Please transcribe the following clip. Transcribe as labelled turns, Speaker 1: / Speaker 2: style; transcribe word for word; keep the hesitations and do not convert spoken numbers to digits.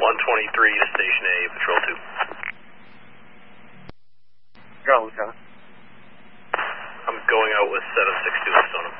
Speaker 1: one twenty-three to Station A, Patrol two.
Speaker 2: Go, Lieutenant.
Speaker 1: I'm going out with seven six two Arizona.